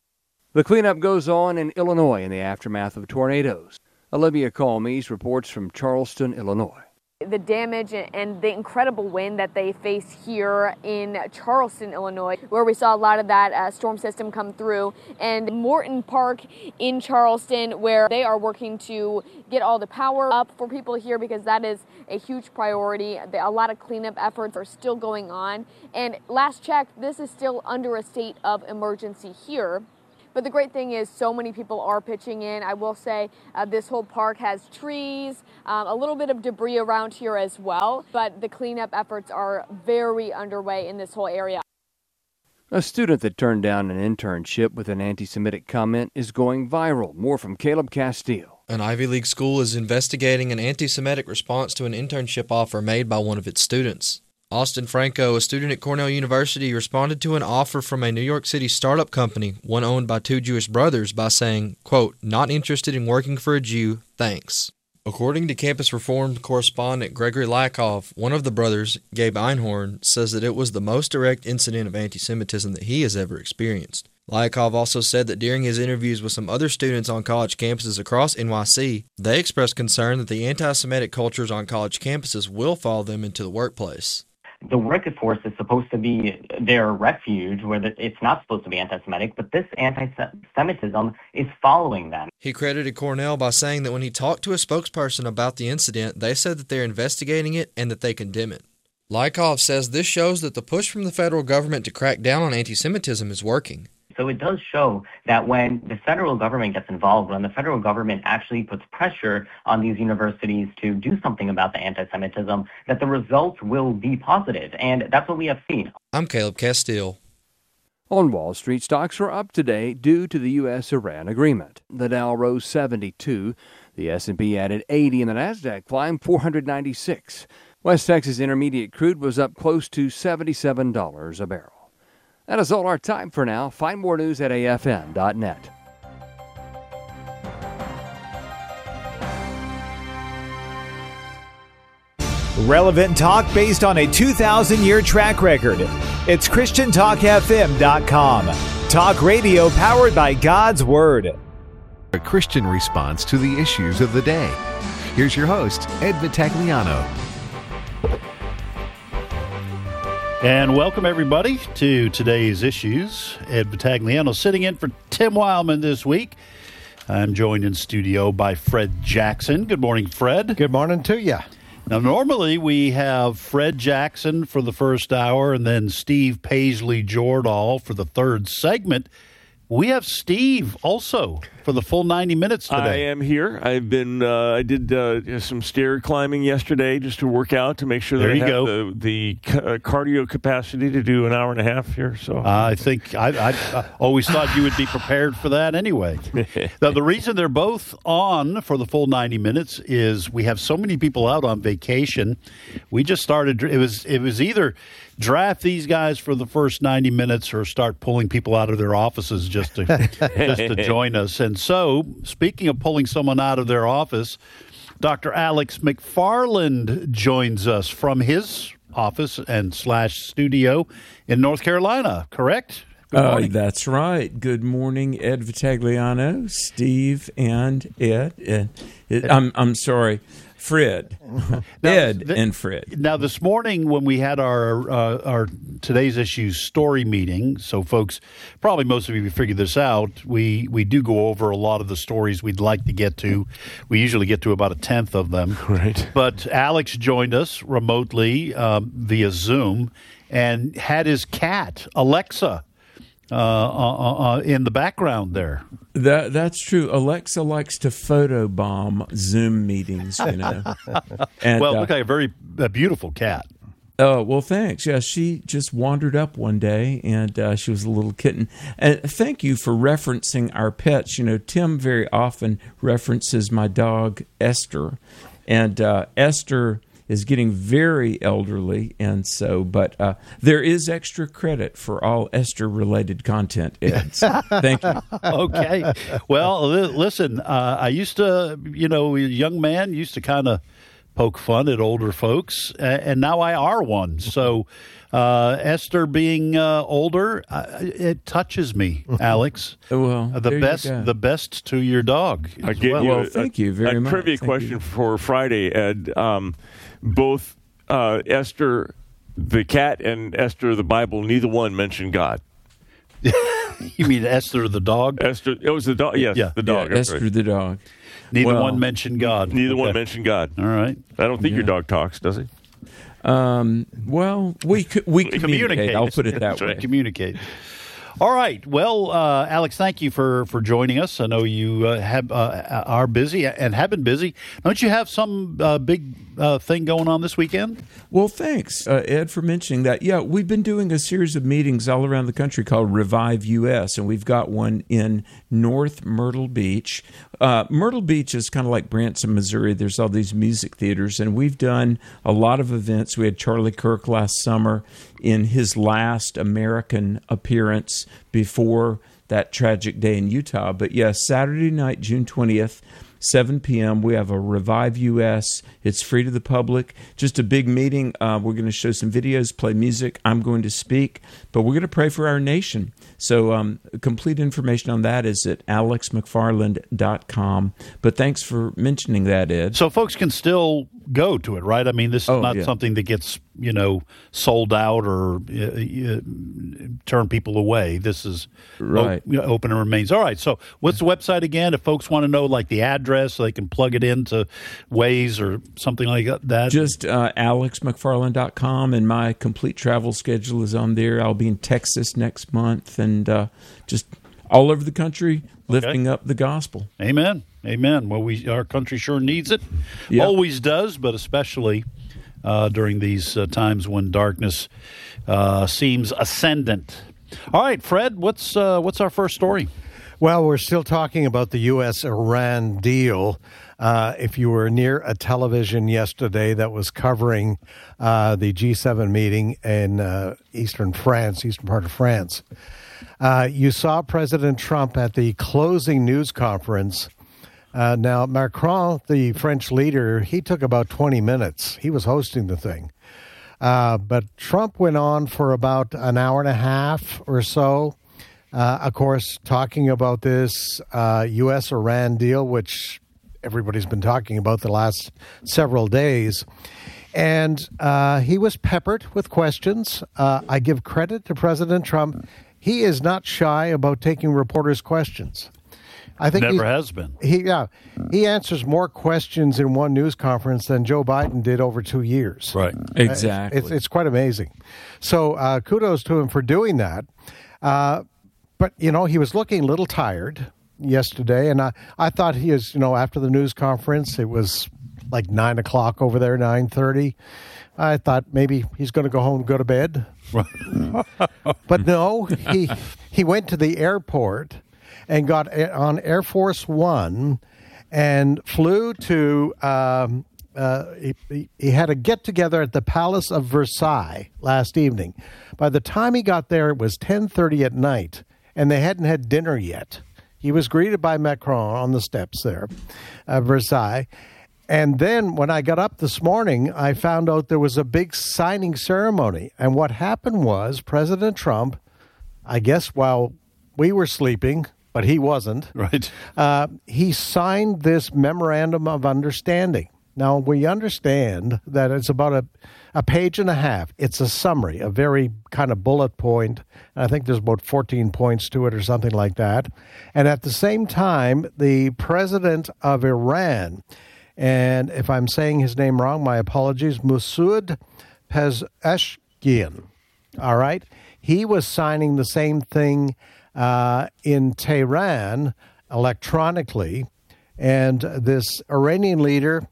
The cleanup goes on in Illinois in the aftermath of tornadoes. Olivia Colmes reports from Charleston, Illinois. The damage and the incredible wind that they face here in Charleston, Illinois, where we saw a lot of that uh, storm system come through, and Morton Park in Charleston, where they are working to get all the power up for people here because that is a huge priority. A lot of cleanup efforts are still going on, and last check, this is still under a state of emergency here. But the great thing is so many people are pitching in. I will say uh, this whole park has trees, um, a little bit of debris around here as well, but the cleanup efforts are very underway in this whole area. A student that turned down an internship with an anti-Semitic comment is going viral. More from Caleb Castile. An Ivy League school is investigating an anti-Semitic response to an internship offer made by one of its students. Austin Franco, a student at Cornell University, responded to an offer from a New York City startup company, one owned by two Jewish brothers, by saying, quote, "Not interested in working for a Jew, thanks." According to Campus Reformed correspondent Gregory Lykov, one of the brothers, Gabe Einhorn, says that it was the most direct incident of anti-Semitism that he has ever experienced. Lykov also said that during his interviews with some other students on college campuses across N Y C, they expressed concern that the anti-Semitic cultures on college campuses will follow them into the workplace. The workforce is supposed to be their refuge where it's not supposed to be anti-Semitic, but this anti-Semitism is following them. He credited Cornell by saying that when he talked to a spokesperson about the incident, they said that they're investigating it and that they condemn it. Lykov says this shows that the push from the federal government to crack down on anti-Semitism is working. So it does show that when the federal government gets involved, when the federal government actually puts pressure on these universities to do something about the anti-Semitism, that the results will be positive. And that's what we have seen. I'm Caleb Castile. On Wall Street, stocks were up today due to the U S Iran agreement. The Dow rose seventy-two, the S and P added eighty, and the NASDAQ climbed four hundred ninety-six. West Texas Intermediate crude was up close to seventy-seven dollars a barrel. That is all our time for now. Find more news at A F M dot net. Relevant talk based on a two thousand year track record. It's Christian Talk F M dot com. Talk radio powered by God's Word. A Christian response to the issues of the day. Here's your host, Ed Vitagliano. And welcome, everybody, to today's issues. Ed Vitagliano sitting in for Tim Wildman this week. I'm joined in studio by Fred Jackson. Good morning, Fred. Good morning to you. Now, normally we have Fred Jackson for the first hour and then Steve Paisley Jordahl for the third segment. We have Steve also for the full ninety minutes today. I am here. I've been. Uh, I did uh, some stair climbing yesterday just to work out to make sure that there I you have go. the, the uh, cardio capacity to do an hour and a half here. So uh, I think I, I, I always thought you would be prepared for that anyway. Now, the reason they're both on for the full ninety minutes is we have so many people out on vacation. We just started. It was it was either draft these guys for the first ninety minutes or start pulling people out of their offices just to just to join us. And so, speaking of pulling someone out of their office, Doctor Alex McFarland joins us from his office and slash studio in North Carolina, correct? Good Uh, morning. that's right. Good morning, Ed Vitagliano, Steve, and Ed. Ed, Ed I'm I'm sorry, Fred. Ed th- and Fred. Now, this morning when we had our uh, our today's issues story meeting, so folks, probably most of you figured this out. We we do go over a lot of the stories we'd like to get to. We usually get to about a tenth of them. Right. But Alex joined us remotely um, via Zoom and had his cat Alexa uh, uh, uh, in the background there. That that's true. Alexa likes to photobomb Zoom meetings, you know. And, well, uh, look like a very a beautiful cat. Oh, well, thanks. Yeah, she just wandered up one day, and uh, she was a little kitten. And thank you for referencing our pets. You know, Tim very often references my dog, Esther. And uh, Esther is getting very elderly, and so, but uh, there is extra credit for all Esther-related content, Ed. So thank you. Okay. Well, li- listen, uh, I used to, you know, a young man used to kind of poke fun at older folks, uh, and now I are one. So uh, Esther being uh, older, uh, it touches me, Alex. Well, uh, the there you best, go. the best to your dog. I as get well. you Well, a- thank you very a much. trivia Thank question you. for Friday, Ed. Um, both uh, Esther the cat and Esther the Bible, neither one mentioned God. You mean Esther the dog? Esther, it was the dog. Yes, yeah. the dog. Yeah, Esther right. the dog. Neither well, one mentioned God. Neither okay. one mentioned God. All right. I don't think yeah. your dog talks, does he? Um, well, we we communicate. communicate. I'll put it that way. Communicate. All right. Well, uh, Alex, thank you for, for joining us. I know you uh, have uh, are busy and have been busy. Don't you have some uh, big uh, thing going on this weekend? Well, thanks, uh, Ed, for mentioning that. Yeah, we've been doing a series of meetings all around the country called Revive U S, and we've got one in North Myrtle Beach. Uh, Myrtle Beach is kind of like Branson, Missouri. There's all these music theaters, and we've done a lot of events. We had Charlie Kirk last summer in his last American appearance before that tragic day in Utah. But yes, Saturday night, June twentieth, seven p.m., we have a Revive U S. It's free to the public. Just a big meeting. Uh, we're going to show some videos, play music. I'm going to speak, but we're going to pray for our nation. So um, complete information on that is at alex mcfarland dot com. But thanks for mentioning that, Ed. So folks can still go to it, right? I mean, this is oh, not yeah. something that gets, you know, sold out or uh, uh, turn people away. This is right. o- open and remains. All right. So what's the website again? If folks want to know, like, the address, so they can plug it into Waze or something like that? Just uh, alex mcfarland dot com, and my complete travel schedule is on there. I'll be in Texas next month and uh, just all over the country lifting okay. up the gospel. Amen. Amen. Well, we our country sure needs it. Yep. Always does, but especially uh, during these uh, times when darkness uh, seems ascendant. All right, Fred, what's uh, what's our first story? Well, we're still talking about the U S Iran deal. Uh, if you were near a television yesterday that was covering uh, the G seven meeting in uh, eastern France, eastern part of France, uh, you saw President Trump at the closing news conference. Uh, now, Macron, the French leader, he took about twenty minutes. He was hosting the thing. Uh, but Trump went on for about an hour and a half or so. Uh, of course, talking about this uh, U S Iran deal, which everybody's been talking about the last several days. And uh, he was peppered with questions. Uh, I give credit to President Trump. He is not shy about taking reporters' questions. I think Never has been. He, yeah, he answers more questions in one news conference than Joe Biden did over two years. Right. Exactly. Uh, it's, it's quite amazing. So uh, kudos to him for doing that. Uh, but, you know, he was looking a little tired yesterday, and I, I thought he was, you know, after the news conference, it was like nine o'clock over there, nine thirty. I thought maybe he's going to go home and go to bed. But no, he he went to the airport and got on Air Force One and flew to, um, uh, he, he had a get-together at the Palace of Versailles last evening. By the time he got there, it was ten thirty at night, and they hadn't had dinner yet. He was greeted by Macron on the steps there, uh, Versailles. And then when I got up this morning, I found out there was a big signing ceremony. And what happened was President Trump, I guess while we were sleeping, but he wasn't, right? Uh, he signed this memorandum of understanding. Now, we understand that it's about a, a page and a half. It's a summary, a very kind of bullet point. I think there's about fourteen points to it or something like that. And at the same time, the president of Iran, and if I'm saying his name wrong, my apologies, Masoud Pezeshkian, all right? He was signing the same thing uh, in Tehran electronically. And this Iranian leader,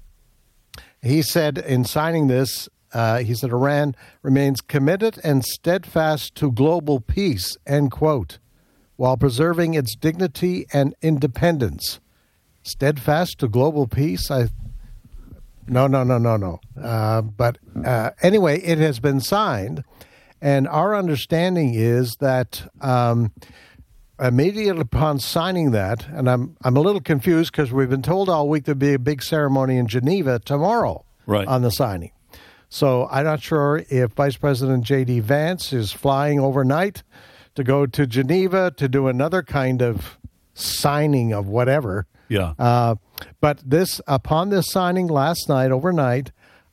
he said in signing this, uh, he said, Iran remains committed and steadfast to global peace, end quote, while preserving its dignity and independence. Steadfast to global peace? I No, no, no, no, no. Uh, but uh, anyway, it has been signed, and our understanding is that um, immediately upon signing that, and I'm I'm a little confused because we've been told all week there'll be a big ceremony in Geneva tomorrow right. on the signing. So I'm not sure if Vice President J D. Vance is flying overnight to go to Geneva to do another kind of signing of whatever. Yeah. Uh, but this, upon this signing last night, overnight,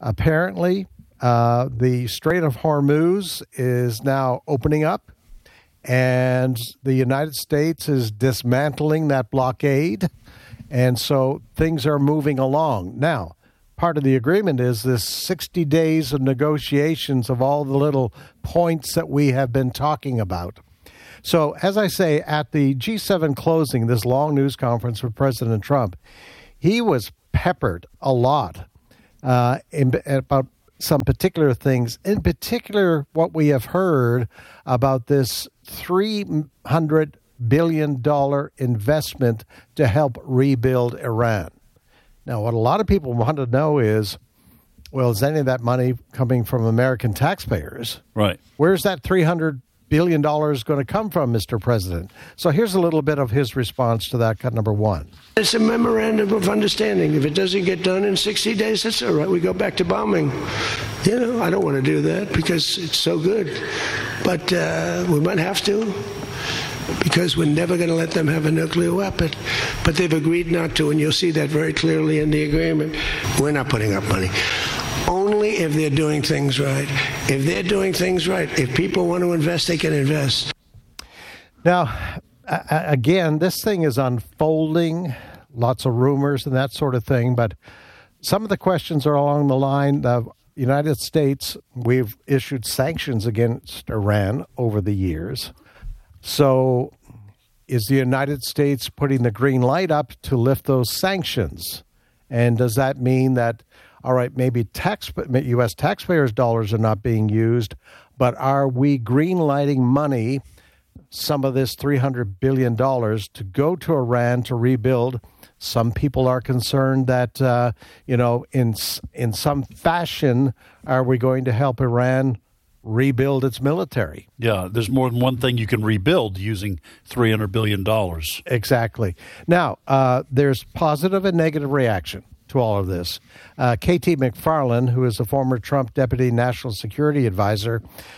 Apparently, uh, the Strait of Hormuz is now opening up, and the United States is dismantling that blockade, and so things are moving along. Now, part of the agreement is this sixty days of negotiations of all the little points that we have been talking about. So, as I say, at the G seven closing, this long news conference with President Trump, he was peppered a lot uh, in, about some particular things, in particular what we have heard about this three hundred billion dollars investment to help rebuild Iran. Now, what a lot of people want to know is, well, is any of that money coming from American taxpayers? Right. Where's that three hundred billion dollars going to come from, Mister President? So here's a little bit of his response to that, cut number one. It's a memorandum of understanding. If it doesn't get done in sixty days, that's all right. We go back to bombing. You know, I don't want to do that because it's so good. But uh, we might have to, because we're never going to let them have a nuclear weapon. But they've agreed not to, and you'll see that very clearly in the agreement. We're not putting up money. Only if they're doing things right. If they're doing things right, if people want to invest, they can invest. Now, again, this thing is unfolding, lots of rumors and that sort of thing, but some of the questions are along the line of United States. We've issued sanctions against Iran over the years. So is the United States putting the green light up to lift those sanctions? And does that mean that, all right, maybe tax, U S taxpayers' dollars are not being used, but are we green lighting money, some of this three hundred billion dollars, to go to Iran to rebuild? Some people are concerned that, uh, you know, in in some fashion, are we going to help Iran rebuild its military? Yeah, there's more than one thing you can rebuild using three hundred billion dollars. Exactly. Now, uh, there's positive and negative reaction to all of this. Uh, K T McFarland, who is a former Trump Deputy National Security Advisor,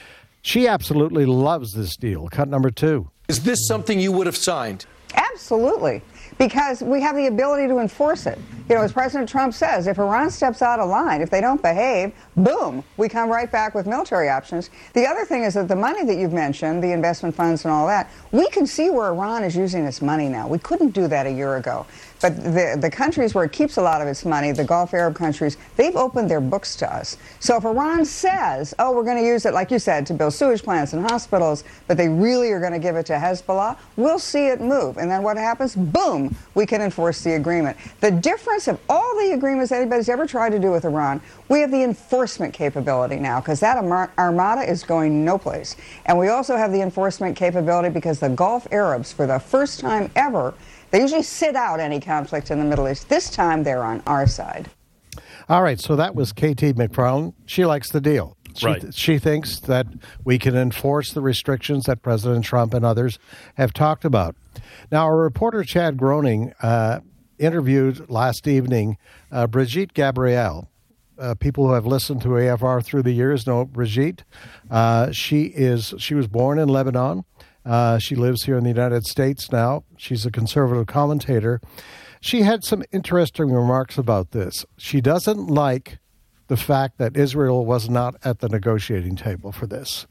she absolutely loves this deal. Cut number two. Is this something you would have signed? Absolutely, because we have the ability to enforce it. You know, as President Trump says, if Iran steps out of line, if they don't behave, boom, we come right back with military options. The other thing is that the money that you've mentioned, the investment funds and all that, we can see where Iran is using its money now. We couldn't do that a year ago. But the, the countries where it keeps a lot of its money, the Gulf Arab countries, they've opened their books to us. So if Iran says, oh, we're going to use it, like you said, to build sewage plants and hospitals, but they really are going to give it to Hezbollah, we'll see it move. And then what happens? Boom, we can enforce the agreement. The difference of all the agreements anybody's ever tried to do with Iran, we have the enforcement capability now, because that armada is going no place. And we also have the enforcement capability because the Gulf Arabs, for the first time ever, they usually sit out any conflict in the Middle East. This time, they're on our side. All right, so that was K T McFarland. She likes the deal. She, right. She thinks that we can enforce the restrictions that President Trump and others have talked about. Now, our reporter Chad Groening uh, interviewed last evening uh, Brigitte Gabriel. Uh, people who have listened to A F R through the years know Brigitte. Uh, she is she was born in Lebanon. Uh, she lives here in the United States now. She's a conservative commentator. She had some interesting remarks about this. She doesn't like the fact that Israel was not at the negotiating table for this.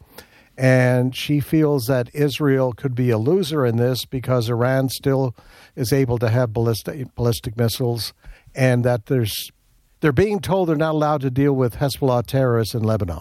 And she feels that Israel could be a loser in this because Iran still is able to have ballistic, ballistic missiles, and that there's they're being told they're not allowed to deal with Hezbollah terrorists in Lebanon.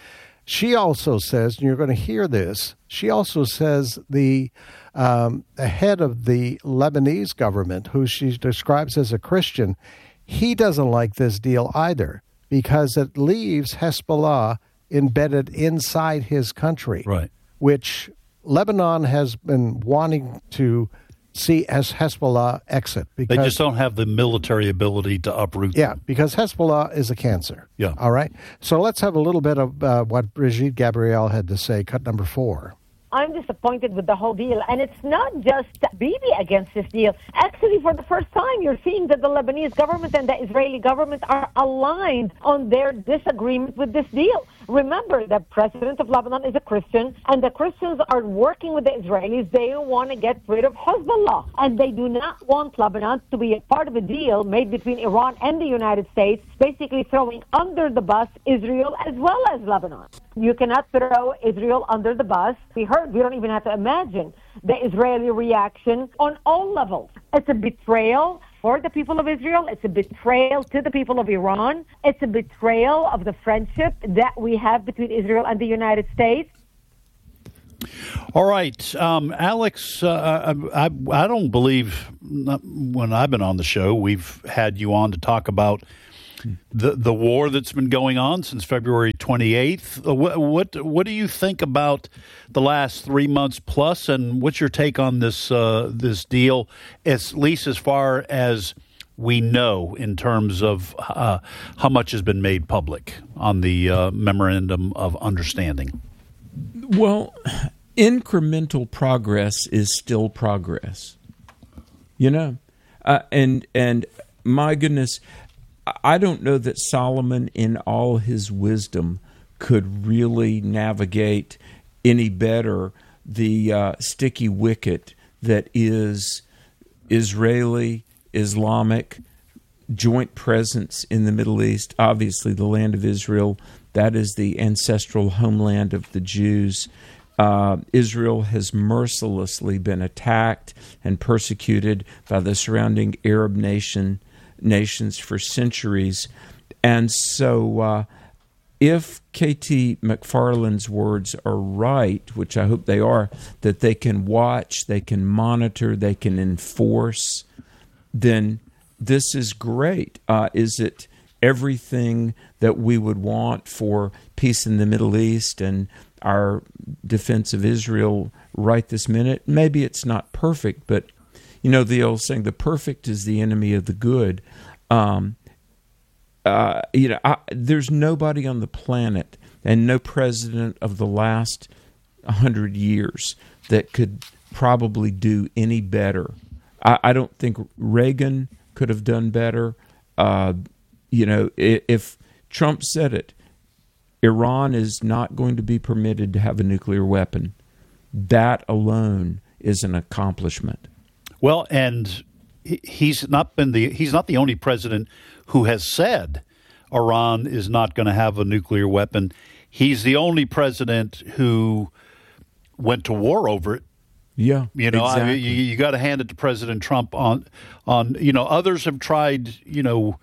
She also says, and you're going to hear this, she also says the, um, the head of the Lebanese government, who she describes as a Christian, he doesn't like this deal either because it leaves Hezbollah embedded inside his country, right? Which Lebanon has been wanting to see as Hezbollah exit. Because, they just don't have the military ability to uproot Yeah, them. because Hezbollah is a cancer. Yeah. All right? So let's have a little bit of uh, what Brigitte Gabriel had to say, cut number four. I'm disappointed with the whole deal. And it's not just Bibi against this deal. Actually, for the first time, you're seeing that the Lebanese government and the Israeli government are aligned on their disagreement with this deal. Remember, the president of Lebanon is a Christian, and the Christians are working with the Israelis. They want to get rid of Hezbollah, and they do not want Lebanon to be a part of a deal made between Iran and the United States, basically throwing under the bus Israel as well as Lebanon. You cannot throw Israel under the bus. We heard, we don't even have to imagine the Israeli reaction on all levels. It's a betrayal for the people of Israel. It's a betrayal to the people of Iran. It's a betrayal of the friendship that we have between Israel and the United States. All right, um, Alex, uh, I, I don't believe when I've been on the show, we've had you on to talk about the the war that's been going on since February twenty-eighth. What, what what do you think about the last three months plus, and what's your take on this uh, this deal, at least as far as we know in terms of uh, how much has been made public on the uh, Memorandum of Understanding? Well, incremental progress is still progress, you know, uh, and and my goodness, I don't know that Solomon, in all his wisdom, could really navigate any better the uh, sticky wicket that is Israeli, Islamic, joint presence in the Middle East. Obviously, the land of Israel, that is the ancestral homeland of the Jews. Uh, Israel has mercilessly been attacked and persecuted by the surrounding Arab nation nations for centuries. And so uh, if K T McFarland's words are right, which I hope they are, that they can watch, they can monitor, they can enforce, then this is great. Uh, is it everything that we would want for peace in the Middle East and our defense of Israel right this minute? Maybe it's not perfect, but you know the old saying, the perfect is the enemy of the good. Um, uh, you know, I, there's nobody on the planet and no president of the last hundred years that could probably do any better. I, I don't think Reagan could have done better. Uh, you know, if, if Trump said it, Iran is not going to be permitted to have a nuclear weapon. That alone is an accomplishment. Well, and he's not been the he's not the only president who has said Iran is not going to have a nuclear weapon. He's the only president who went to war over it. Yeah, you know, exactly. I mean, you, you got to hand it to President Trump on on you know others have tried you know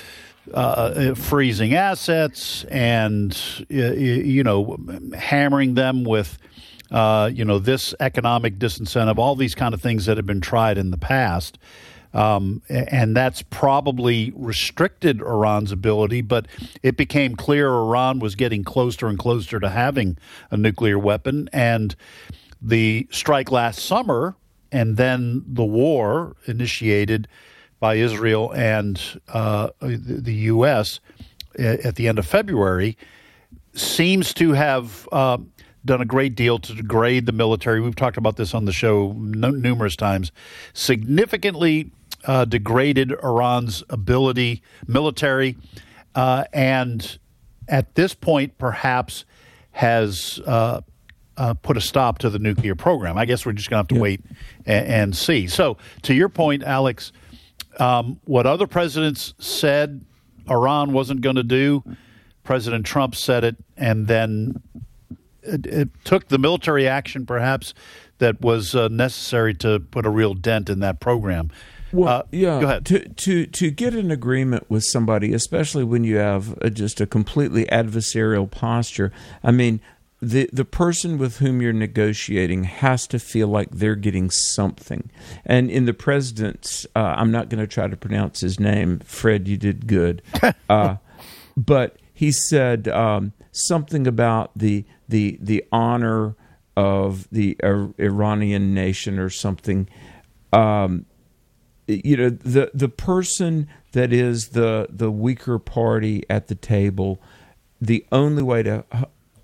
uh, freezing assets and you know hammering them with. Uh, you know, this economic disincentive, all these kind of things that have been tried in the past. Um, and that's probably restricted Iran's ability, but it became clear Iran was getting closer and closer to having a nuclear weapon. And the strike last summer and then the war initiated by Israel and uh, the U S at the end of February seems to have uh, done a great deal to degrade the military. We've talked about this on the show n- numerous times. Significantly uh, degraded Iran's ability, military, uh, and at this point perhaps has uh, uh, put a stop to the nuclear program. I guess we're just going to have to yeah. wait and, and see. So to your point, Alex, um, what other presidents said Iran wasn't going to do, President Trump said it, and then It, it took the military action, perhaps, that was uh, necessary to put a real dent in that program. Well, uh, yeah. Go ahead. To to to get an agreement with somebody, especially when you have a, just a completely adversarial posture. I mean, the the person with whom you're negotiating has to feel like they're getting something. And in the president's, uh, I'm not going to try to pronounce his name. Fred, you did good. uh, but he said um, something about the the the honor of the uh, Iranian nation or something. Um, you know, the the person that is the the weaker party at the table, the only way to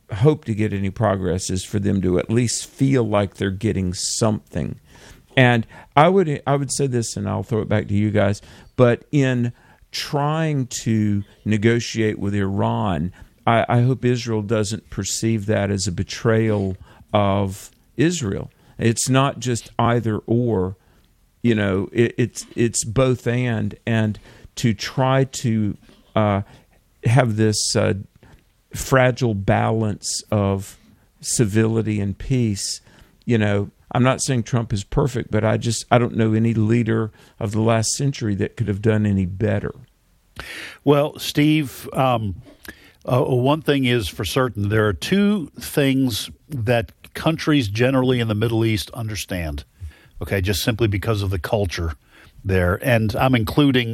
hope to get any progress is for them to at least feel like they're getting something. And I would I would say this, and I'll throw it back to you guys, but in trying to negotiate with Iran, I, I hope Israel doesn't perceive that as a betrayal of Israel. It's not just either or, you know, it, it's it's both and, and to try to uh, have this uh, fragile balance of civility and peace. You know, I'm not saying Trump is perfect, but I just I don't know any leader of the last century that could have done any better. Well, Steve, um, uh, one thing is for certain: there are two things that countries generally in the Middle East understand. Okay, just simply because of the culture there, and I'm including